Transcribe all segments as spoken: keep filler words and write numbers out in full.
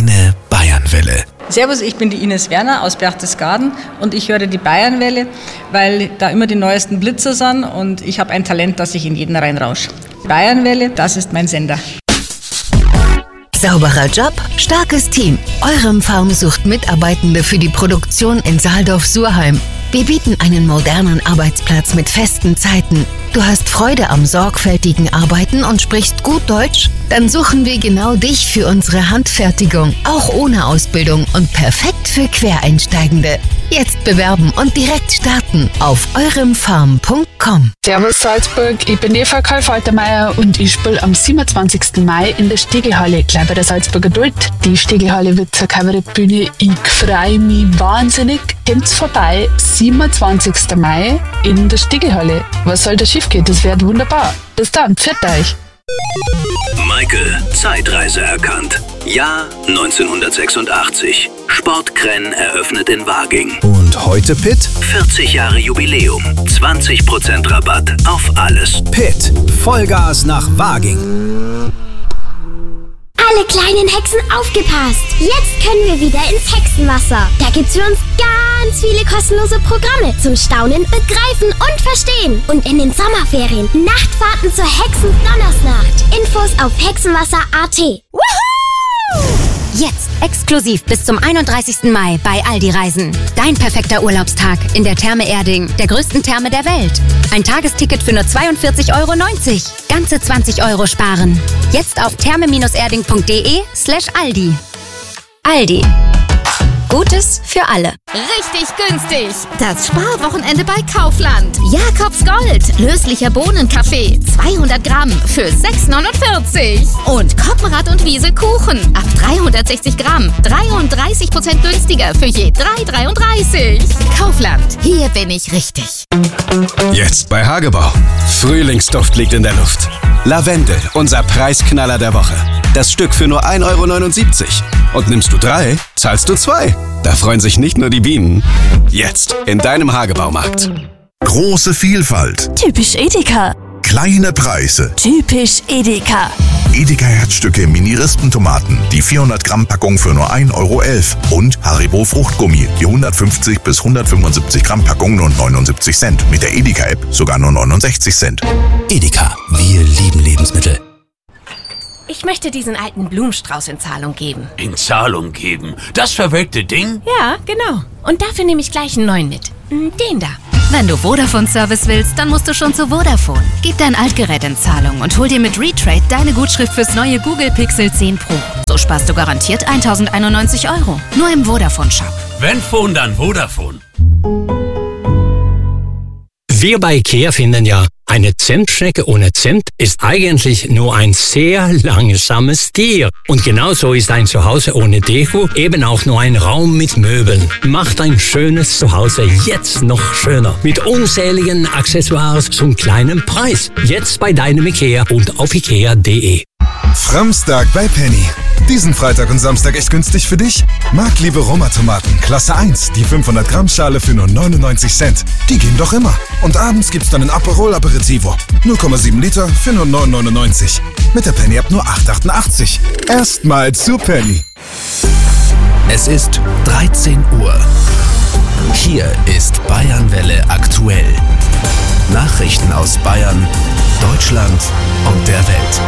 Deine Bayernwelle. Servus, ich bin die Ines Werner aus Berchtesgaden und ich höre die Bayernwelle, weil da immer die neuesten Blitzer sind und ich habe ein Talent, dass ich in jeden reinrausche. Bayernwelle, das ist mein Sender. Sauberer Job, starkes Team. Eurem Farm sucht Mitarbeitende für die Produktion in Saaldorf-Surheim. Wir bieten einen modernen Arbeitsplatz mit festen Zeiten. Du hast Freude am sorgfältigen Arbeiten und sprichst gut Deutsch? Dann suchen wir genau dich für unsere Handfertigung, auch ohne Ausbildung und perfekt für Quereinsteigende. Jetzt bewerben und direkt starten auf euremfarm punkt com. Servus Salzburg, ich bin Eva Karl-Faltermeier und ich spiele am siebenundzwanzigsten Mai in der Stegelhalle, gleich bei der Salzburger Duld. Die Stegelhalle wird zur Kabarettbühne. Ich freue mich wahnsinnig. Kommt's vorbei, siebenundzwanzigsten Mai in der Stegelhalle. Was soll da schief gehen? Das wird wunderbar. Bis dann, pfiat euch. Michael, Zeitreise erkannt. Jahr neunzehnhundertsechsundachtzig. Sportkrenn eröffnet in Waging. Und heute Pitt? vierzig Jahre Jubiläum. zwanzig Prozent Rabatt auf alles. Pitt, Vollgas nach Waging. Alle kleinen Hexen aufgepasst! Jetzt können wir wieder ins Hexenwasser. Da gibt's für uns ganz viele kostenlose Programme zum Staunen, Begreifen und Verstehen. Und in den Sommerferien Nachtfahrten zur Hexen-Donnersnacht. Infos auf hexenwasser punkt at. Woohoo! Jetzt exklusiv bis zum einunddreißigsten Mai bei Aldi Reisen. Dein perfekter Urlaubstag in der Therme Erding, der größten Therme der Welt. Ein Tagesticket für nur zweiundvierzig Euro neunzig. Ganze zwanzig Euro sparen. Jetzt auf therme-erding punkt de slash Aldi. Aldi. Gutes für alle. Richtig günstig. Das Sparwochenende bei Kaufland. Jakobs Gold. Löslicher Bohnenkaffee. zweihundert Gramm für sechs neunundvierzig. Und Koppenrad und Wiese Kuchen. Ab dreihundertsechzig Gramm. dreiunddreißig Prozent günstiger für je drei dreiunddreißig. Kaufland. Hier bin ich richtig. Jetzt bei Hagebau. Frühlingsduft liegt in der Luft. Lavendel, unser Preisknaller der Woche. Das Stück für nur ein Euro neunundsiebzig. Und nimmst du drei, zahlst du zwei. Da freuen sich nicht nur die Bienen. Jetzt in deinem Hagebaumarkt. Große Vielfalt. Typisch Edeka. Kleine Preise. Typisch Edeka. Edeka Herzstücke Mini-Rispentomaten. Die vierhundert Gramm Packung für nur ein Euro elf. Und Haribo Fruchtgummi. Die hundertfünfzig bis hundertfünfundsiebzig Gramm Packung nur neunundsiebzig Cent. Mit der Edeka-App sogar nur neunundsechzig Cent. Edeka, wir lieben Lebensmittel. Ich möchte diesen alten Blumenstrauß in Zahlung geben. In Zahlung geben? Das verwelkte Ding? Ja, genau. Und dafür nehme ich gleich einen neuen mit. Den da. Wenn du Vodafone-Service willst, dann musst du schon zu Vodafone. Gib dein Altgerät in Zahlung und hol dir mit Retrade deine Gutschrift fürs neue Google Pixel zehn Pro. So sparst du garantiert eintausendeinundneunzig Euro. Nur im Vodafone-Shop. Wenn Phone, dann Vodafone. Wir bei IKEA finden ja, eine Zimtschnecke ohne Zimt ist eigentlich nur ein sehr langsames Tier. Und genauso ist ein Zuhause ohne Deko eben auch nur ein Raum mit Möbeln. Macht ein schönes Zuhause jetzt noch schöner. Mit unzähligen Accessoires zum kleinen Preis. Jetzt bei deinem IKEA und auf ikea punkt de. Framstag bei Penny. Diesen Freitag und Samstag echt günstig für dich? Marktliebe Roma-Tomaten, Klasse eins, die fünfhundert Gramm Schale für nur neunundneunzig Cent. Die gehen doch immer. Und abends gibt's dann ein Aperol Aperitivo. null Komma sieben Liter für nur neun neunundneunzig. Mit der Penny ab nur acht achtundachtzig. Erstmal zu Penny. Es ist dreizehn Uhr. Hier ist Bayernwelle aktuell. Nachrichten aus Bayern, Deutschland und der Welt.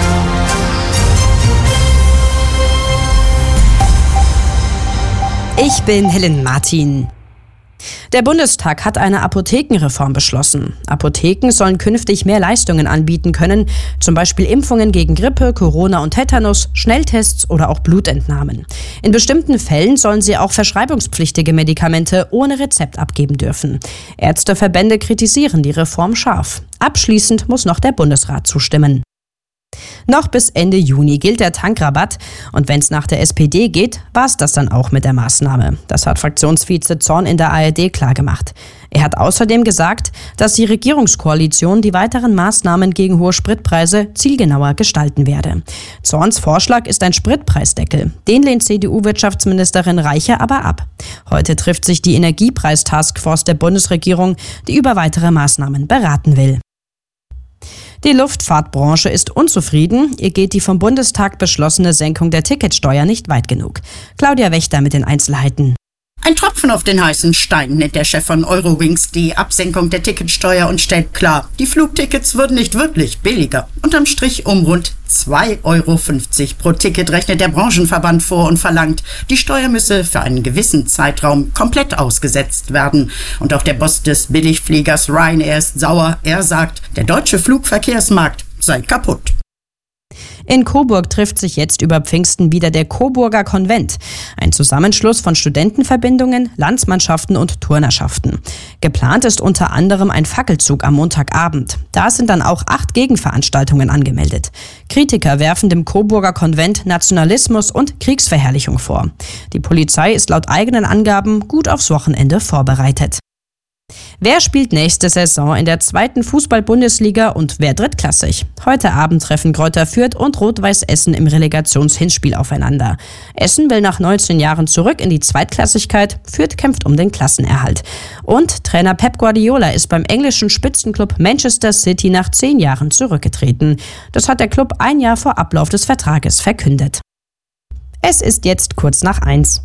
Ich bin Helen Martin. Der Bundestag hat eine Apothekenreform beschlossen. Apotheken sollen künftig mehr Leistungen anbieten können, zum Beispiel Impfungen gegen Grippe, Corona und Tetanus, Schnelltests oder auch Blutentnahmen. In bestimmten Fällen sollen sie auch verschreibungspflichtige Medikamente ohne Rezept abgeben dürfen. Ärzteverbände kritisieren die Reform scharf. Abschließend muss noch der Bundesrat zustimmen. Noch bis Ende Juni gilt der Tankrabatt und wenn es nach der S P D geht, war es das dann auch mit der Maßnahme. Das hat Fraktionsvize Zorn in der A R D klargemacht. Er hat außerdem gesagt, dass die Regierungskoalition die weiteren Maßnahmen gegen hohe Spritpreise zielgenauer gestalten werde. Zorns Vorschlag ist ein Spritpreisdeckel. Den lehnt C D U-Wirtschaftsministerin Reiche aber ab. Heute trifft sich die Energiepreis-Taskforce der Bundesregierung, die über weitere Maßnahmen beraten will. Die Luftfahrtbranche ist unzufrieden. Ihr geht die vom Bundestag beschlossene Senkung der Ticketsteuer nicht weit genug. Claudia Wächter mit den Einzelheiten. Ein Tropfen auf den heißen Stein nennt der Chef von Eurowings die Absenkung der Ticketsteuer und stellt klar, die Flugtickets würden nicht wirklich billiger. Unterm Strich um rund zwei Euro fünfzig pro Ticket rechnet der Branchenverband vor und verlangt, die Steuer müsse für einen gewissen Zeitraum komplett ausgesetzt werden. Und auch der Boss des Billigfliegers Ryanair ist sauer. Er sagt, der deutsche Flugverkehrsmarkt sei kaputt. In Coburg trifft sich jetzt über Pfingsten wieder der Coburger Konvent. Ein Zusammenschluss von Studentenverbindungen, Landsmannschaften und Turnerschaften. Geplant ist unter anderem ein Fackelzug am Montagabend. Da sind dann auch acht Gegenveranstaltungen angemeldet. Kritiker werfen dem Coburger Konvent Nationalismus und Kriegsverherrlichung vor. Die Polizei ist laut eigenen Angaben gut aufs Wochenende vorbereitet. Wer spielt nächste Saison in der zweiten Fußball-Bundesliga und wer drittklassig? Heute Abend treffen Greuther Fürth und Rot-Weiß Essen im Relegationshinspiel aufeinander. Essen will nach neunzehn Jahren zurück in die Zweitklassigkeit, Fürth kämpft um den Klassenerhalt. Und Trainer Pep Guardiola ist beim englischen Spitzenklub Manchester City nach zehn Jahren zurückgetreten. Das hat der Klub ein Jahr vor Ablauf des Vertrages verkündet. Es ist jetzt kurz nach eins.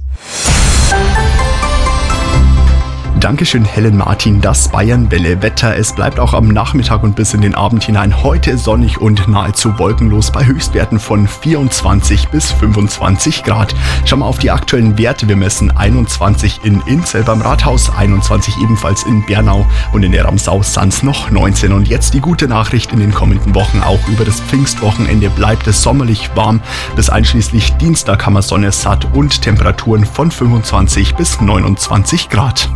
Dankeschön, Helen Martin, das Bayern-Welle-Wetter. Es bleibt auch am Nachmittag und bis in den Abend hinein heute sonnig und nahezu wolkenlos bei Höchstwerten von vierundzwanzig bis fünfundzwanzig Grad. Schauen wir auf die aktuellen Werte. Wir messen einundzwanzig in Inzell beim Rathaus, einundzwanzig ebenfalls in Bernau und in der Ramsau Sanz noch neunzehn. Und jetzt die gute Nachricht: in den kommenden Wochen, auch über das Pfingstwochenende, bleibt es sommerlich warm. Bis einschließlich Dienstag haben wir Sonne satt und Temperaturen von fünfundzwanzig bis neunundzwanzig Grad.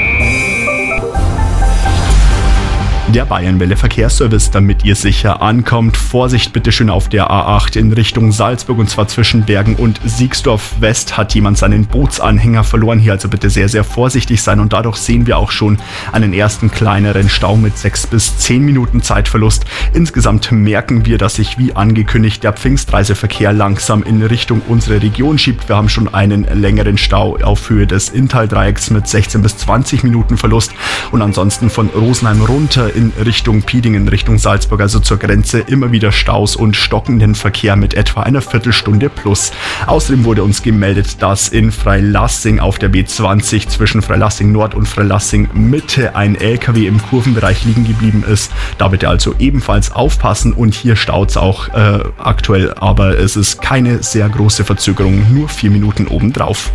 Der Bayern-Welle Verkehrsservice, damit ihr sicher ankommt. Vorsicht bitte schön auf der A acht in Richtung Salzburg, und zwar zwischen Bergen und Siegsdorf West hat jemand seinen Bootsanhänger verloren. Hier also bitte sehr, sehr vorsichtig sein, und dadurch sehen wir auch schon einen ersten kleineren Stau mit sechs bis zehn Minuten Zeitverlust. Insgesamt merken wir, dass sich wie angekündigt der Pfingstreiseverkehr langsam in Richtung unsere Region schiebt. Wir haben schon einen längeren Stau auf Höhe des Inntal-Dreiecks mit sechzehn bis zwanzig Minuten Verlust, und ansonsten von Rosenheim runter in Richtung Piedingen, Richtung Salzburg, also zur Grenze, immer wieder Staus und stockenden Verkehr mit etwa einer Viertelstunde plus. Außerdem wurde uns gemeldet, dass in Freilassing auf der B zwanzig zwischen Freilassing Nord und Freilassing Mitte ein L K W im Kurvenbereich liegen geblieben ist. Da bitte also ebenfalls aufpassen, und hier staut es auch äh, aktuell, aber es ist keine sehr große Verzögerung, nur vier Minuten obendrauf.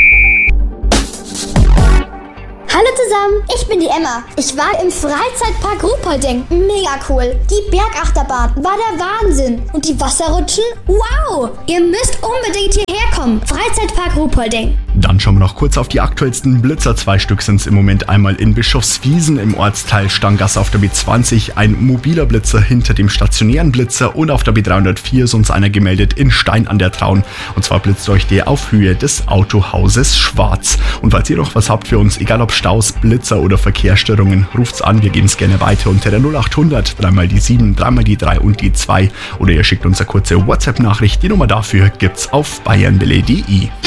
Hallo zusammen, ich bin die Emma. Ich war im Freizeitpark Ruhpolding. Mega cool. Die Bergachterbahn war der Wahnsinn. Und die Wasserrutschen? Wow! Ihr müsst unbedingt hierher kommen. Freizeitpark Ruhpolding. Dann schauen wir noch kurz auf die aktuellsten Blitzer. Zwei Stück sind es im Moment. Einmal in Bischofswiesen im Ortsteil Stangasse auf der B zwanzig. Ein mobiler Blitzer hinter dem stationären Blitzer. Und auf der B dreihundertvier ist uns einer gemeldet in Stein an der Traun. Und zwar blitzt euch der auf Höhe des Autohauses Schwarz. Und falls ihr noch was habt für uns, egal ob Staus, Blitzer oder Verkehrsstörungen, ruft's an. Wir geben es gerne weiter unter der null acht hundert, dreimal die sieben, dreimal die drei und die zwei. Oder ihr schickt uns eine kurze WhatsApp-Nachricht. Die Nummer dafür gibt's auf bayernwelle punkt de.